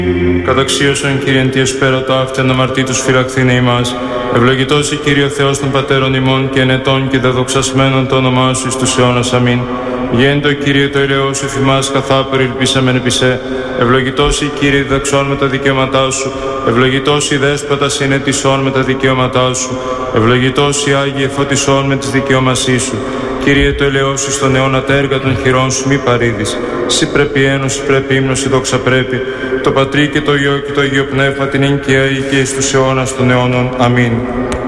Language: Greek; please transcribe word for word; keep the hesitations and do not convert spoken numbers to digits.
Καταξίωσον Κύριε εν τη εσπέρατα αυτήν αμαρτήτους φυλαχθήνε ημάς. Ευλογητός η Κύριε ο Θεός των πατέρων ημών και ενετών και δεδοξασμένων το όνομά σου εις τους αιώνας. Αμήν. Γέντο Κύριε το ελαιό σου θυμάς καθάπερ ελπίσαμεν επί σε. Ευλογητός η Κύριε διδαξών με τα δικαιώματά σου. Ευλογητός η Δέσποτα συνετισών με τα δικαιώματά σου. Ευλογητός η Άγιε φωτισών με τις δικαιώμασή σου. Κύριε το ελαιό σου στον αιώνα τα έργα των χειρών σου μη παρήδεις. Συ πρέπει ένωση, πρέπει ύμνος, η δόξα πρέπει. Το Πατρί και το Υιό και το Αγίο Πνεύμα την ενοικία ή και εις τους αιώνας των αιώνων. Αμήν.